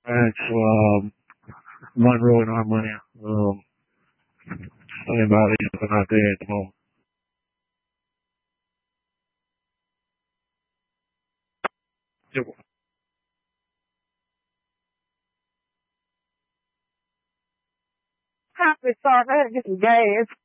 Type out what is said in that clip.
Right, so, I'm not rolling our money. Thinking about it, but not there at the moment. Yep. Hi, Miss Sark. I had to get some gas.